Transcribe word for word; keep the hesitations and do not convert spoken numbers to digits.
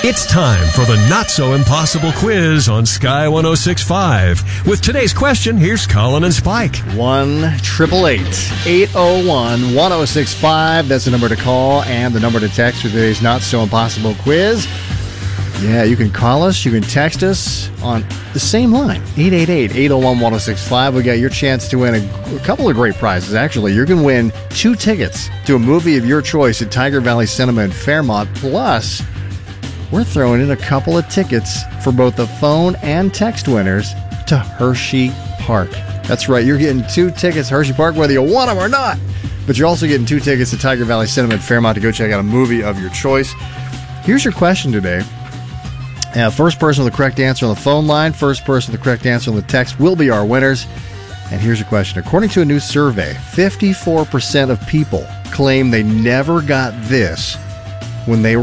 It's time for the Not-So-Impossible quiz on Sky one oh six point five. With today's question, here's Colin and Spike. one eight eight eight, eight oh one, one oh six five. That's the number to call and the number to text for today's Not-So-Impossible quiz. Yeah, you can call us, you can text us on the same line, eight eight eight, eight oh one, one oh six five. We got your chance to win a, a couple of great prizes, actually. You're going to win two tickets to a movie of your choice at Tiger Valley Cinema in Fairmont. Plus, we're throwing in a couple of tickets for both the phone and text winners to Hershey Park. That's right, you're getting two tickets to Hershey Park, whether you want them or not. But you're also getting two tickets to Tiger Valley Cinema in Fairmont to go check out a movie of your choice. Here's your question today. Uh, first person with the correct answer on the phone line, first person with the correct answer on the text will be our winners. And here's your question. According to a new survey, fifty-four percent of people claim they never got this when they were